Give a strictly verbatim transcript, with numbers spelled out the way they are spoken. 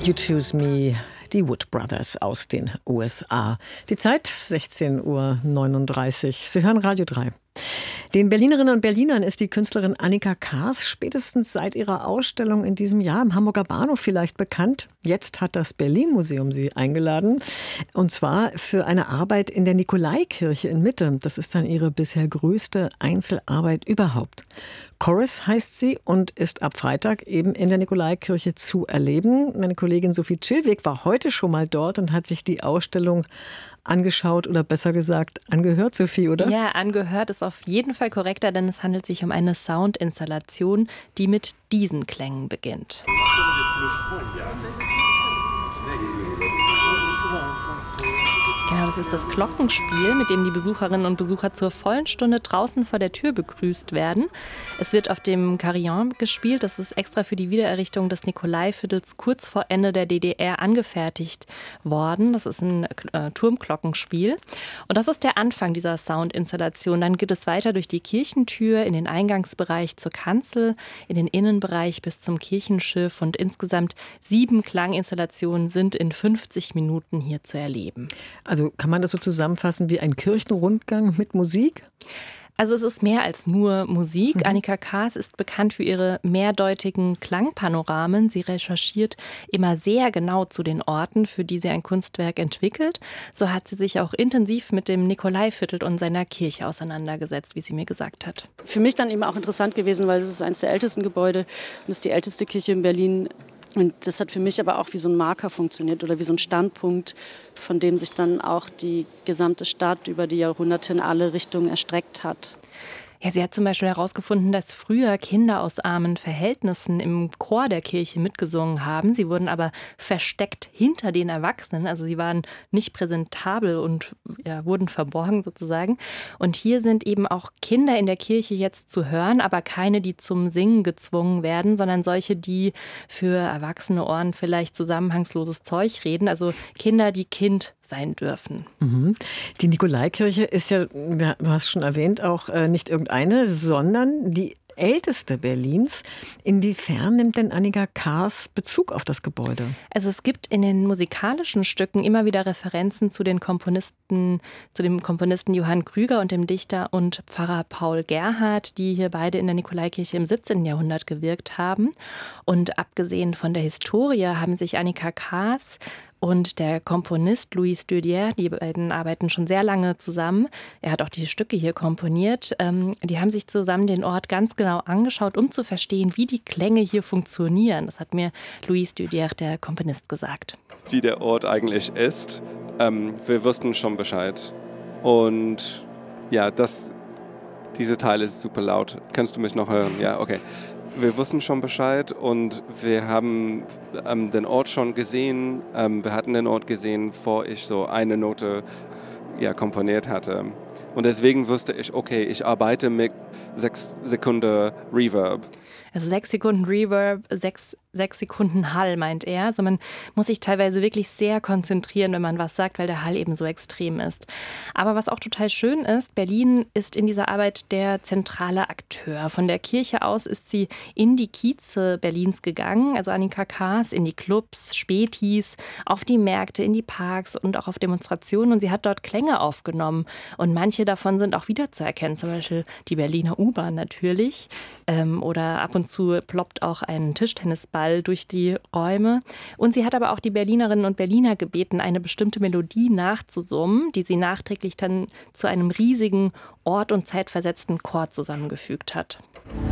You Choose Me, die Wood Brothers aus den U S A. Die Zeit sechzehn Uhr neununddreißig. Sie hören Radio drei. Den Berlinerinnen und Berlinern ist die Künstlerin Annika Kaas spätestens seit ihrer Ausstellung in diesem Jahr im Hamburger Bahnhof vielleicht bekannt. Jetzt hat das Berlin-Museum sie eingeladen. Und zwar für eine Arbeit in der Nikolaikirche in Mitte. Das ist dann ihre bisher größte Einzelarbeit überhaupt. Chorus heißt sie und ist ab Freitag eben in der Nikolaikirche zu erleben. Meine Kollegin Sophie Chilweg war heute schon mal dort und hat sich die Ausstellung angeschaut oder besser gesagt angehört, Sophie, oder? Ja, angehört ist auf jeden Fall korrekter, denn es handelt sich um eine Soundinstallation, die mit diesen Klängen beginnt. Genau, das ist das Glockenspiel, mit dem die Besucherinnen und Besucher zur vollen Stunde draußen vor der Tür begrüßt werden. Es wird auf dem Carillon gespielt. Das ist extra für die Wiedererrichtung des Nikolaiviertels kurz vor Ende der D D R angefertigt worden. Das ist ein äh, Turmglockenspiel. Und das ist der Anfang dieser Soundinstallation. Dann geht es weiter durch die Kirchentür in den Eingangsbereich zur Kanzel, in den Innenbereich bis zum Kirchenschiff. Und insgesamt sieben Klanginstallationen sind in fünfzig Minuten hier zu erleben. Also kann man das so zusammenfassen wie ein Kirchenrundgang mit Musik? Also es ist mehr als nur Musik. Mhm. Annika Kaas ist bekannt für ihre mehrdeutigen Klangpanoramen. Sie recherchiert immer sehr genau zu den Orten, für die sie ein Kunstwerk entwickelt. So hat sie sich auch intensiv mit dem Nikolaiviertel und seiner Kirche auseinandergesetzt, wie sie mir gesagt hat. Für mich dann eben auch interessant gewesen, weil es ist eines der ältesten Gebäude und ist die älteste Kirche in Berlin. Und das hat für mich aber auch wie so ein Marker funktioniert oder wie so ein Standpunkt, von dem sich dann auch die gesamte Stadt über die Jahrhunderte in alle Richtungen erstreckt hat. Ja, sie hat zum Beispiel herausgefunden, dass früher Kinder aus armen Verhältnissen im Chor der Kirche mitgesungen haben. Sie wurden aber versteckt hinter den Erwachsenen. Also sie waren nicht präsentabel und ja, wurden verborgen sozusagen. Und hier sind eben auch Kinder in der Kirche jetzt zu hören, aber keine, die zum Singen gezwungen werden, sondern solche, die für erwachsene Ohren vielleicht zusammenhangsloses Zeug reden. Also Kinder, die Kind sein dürfen. Mhm. Die Nikolaikirche ist ja, du hast schon erwähnt, auch nicht irgendeine, sondern die älteste Berlins. Inwiefern nimmt denn Annika Kaas Bezug auf das Gebäude? Also es gibt in den musikalischen Stücken immer wieder Referenzen zu den Komponisten, zu dem Komponisten Johann Krüger und dem Dichter und Pfarrer Paul Gerhardt, die hier beide in der Nikolaikirche im siebzehnten Jahrhundert gewirkt haben. Und abgesehen von der Historie haben sich Annika Kaas und der Komponist Louis Studier, die beiden arbeiten schon sehr lange zusammen. Er hat auch die Stücke hier komponiert. Ähm, die haben sich zusammen den Ort ganz genau angeschaut, um zu verstehen, wie die Klänge hier funktionieren. Das hat mir Louis Studier, der Komponist, gesagt. Wie der Ort eigentlich ist, ähm, wir wussten schon Bescheid. Und ja, das, diese Teil ist super laut. Kannst du mich noch hören? Ja, okay. Wir wussten schon Bescheid und wir haben ähm, den Ort schon gesehen. Ähm, wir hatten den Ort gesehen, bevor ich so eine Note ja, komponiert hatte. Und deswegen wusste ich, okay, ich arbeite mit sechs Sekunden Reverb. Also sechs Sekunden Reverb, sechs, sechs Sekunden Hall, meint er. Also man muss sich teilweise wirklich sehr konzentrieren, wenn man was sagt, weil der Hall eben so extrem ist. Aber was auch total schön ist, Berlin ist in dieser Arbeit der zentrale Akteur. Von der Kirche aus ist sie in die Kieze Berlins gegangen, also Annika Kaas, in die Clubs, Spätis, auf die Märkte, in die Parks und auch auf Demonstrationen. Und sie hat dort Klänge aufgenommen. Und manche davon sind auch wiederzuerkennen, zum Beispiel die Berliner U-Bahn natürlich ähm, oder ab und Und zu ploppt auch ein Tischtennisball durch die Räume. Und sie hat aber auch die Berlinerinnen und Berliner gebeten, eine bestimmte Melodie nachzusummen, die sie nachträglich dann zu einem riesigen, ort- und zeitversetzten Chor zusammengefügt hat.